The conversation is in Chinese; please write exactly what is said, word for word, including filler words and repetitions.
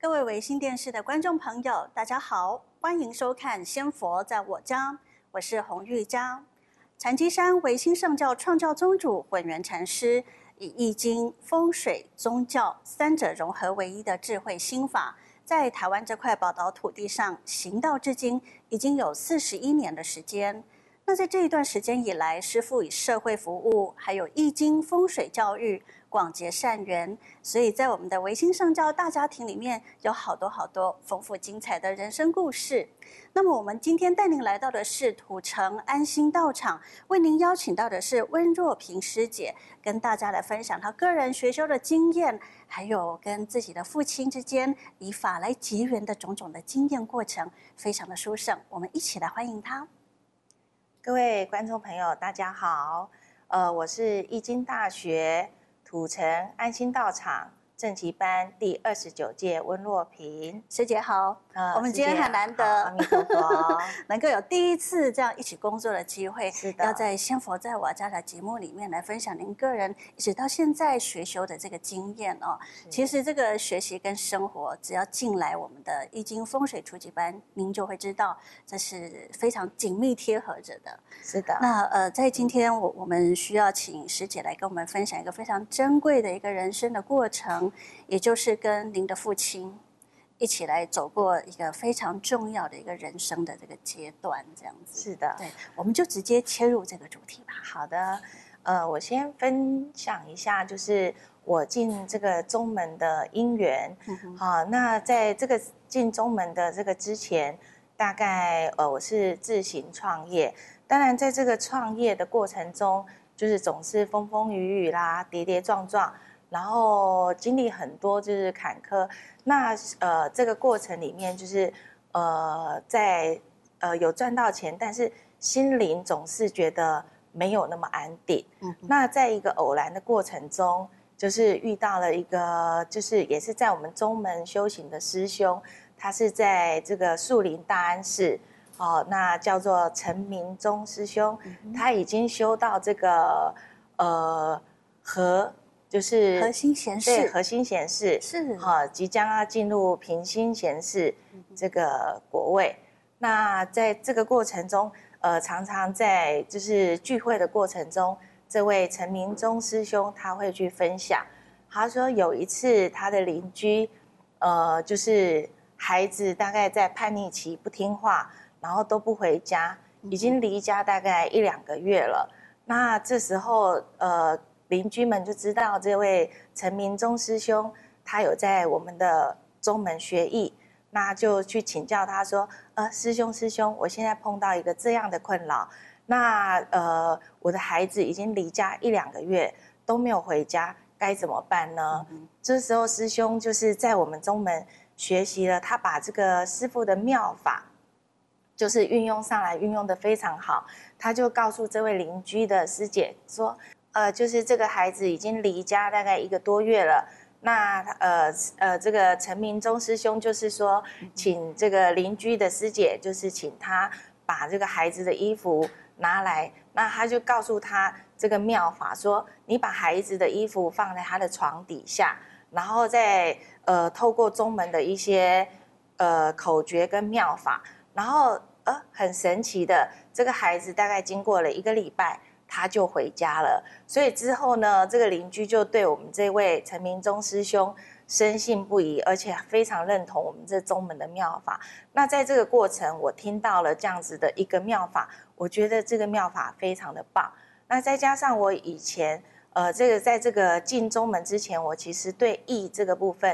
各位微星电视的观众朋友，大家好，欢迎收看《仙佛在我家》，我是洪玉佳。禅机山微星圣教创教宗主本源禅师，以易经、风水、宗教三者融合为一的智慧心法，在台湾这块宝岛土地上行道至今，已经有四十一年的时间。那在这一段时间以来，师父以社会服务，还有易经风水教育，广结善缘，所以在我们的微星圣教大家庭里面，有好多好多丰富精彩的人生故事。那么我们今天带您来到的是土城安心道场，为您邀请到的是温若萍师姐，跟大家来分享她个人学修的经验，还有跟自己的父亲之间以法来结缘的种种的经验过程，非常的殊胜。我们一起来欢迎她。 各位观众朋友，大家好，呃，我是易经大学土城安心道场正级班第二十九届温若萍师姐好，呃、我们今天很难得， 阿弥陀佛， 能够有第一次这样一起工作的机会， 是的， 要在《仙佛在我家》的节目里面来分享您个人一直到现在学修的这个经验哦。其实这个学习跟生活，只要进来我们的易经风水初级班，您就会知道这是非常紧密贴合着的。 是的。 那呃，在今天我我们需要请师姐来跟我们分享一个非常珍贵的一个人生的过程。也就是跟您的父亲一起来走过一个非常重要的一个人生的这个阶段，这样子。 是的， 对，我们就直接切入这个主题吧。 好的，呃，我先分享一下，就是我进这个宗门的因缘。嗯、好，那在这个进宗门的这个之前，大概呃我是自行创业，当然在这个创业的过程中，就是总是风风雨雨啦，跌跌撞撞。然后经历很多就是坎坷，那呃这个过程里面就是呃在呃有赚到钱，但是心灵总是觉得没有那么安定。嗯，那在一个偶然的过程中，就是遇到了一个就是也是在我们宗门修行的师兄，他是在这个树林大安寺，哦，那叫做陈明忠师兄，嗯、他已经修到这个呃和。就是核心贤士， 对，核心贤士是哈，即将要进入平心贤士这个国位。嗯、那在这个过程中，呃，常常在就是聚会的过程中，这位陈明忠师兄他会去分享，他说有一次他的邻居，呃，就是孩子大概在叛逆期不听话，然后都不回家，已经离家大概一两个月了。那这时候，呃。邻居们就知道这位陈明忠师兄，他有在我们的宗门学艺，那就去请教他说：“呃，师兄师兄，我现在碰到一个这样的困扰，那呃，我的孩子已经离家一两个月都没有回家，该怎么办呢？”嗯、这时候师兄就是在我们宗门学习了，他把这个师父的妙法，就是运用上来，运用得非常好。他就告诉这位邻居的师姐说。呃，就是这个孩子已经离家大概一个多月了，那呃呃，这个陈明忠师兄就是说，请这个邻居的师姐，就是请他把这个孩子的衣服拿来，那他就告诉他这个妙法，说你把孩子的衣服放在他的床底下，然后再呃透过宗门的一些呃口诀跟妙法，然后呃很神奇的，这个孩子大概经过了一个礼拜。他就回家了，所以之后呢，这个邻居就对我们这位陈明忠师兄深信不疑，而且非常认同我们这宗门的妙法。那在这个过程，我听到了这样子的一个妙法，我觉得这个妙法非常的棒。那再加上我以前，呃，这个在这个进宗门之前，我其实对易这个部分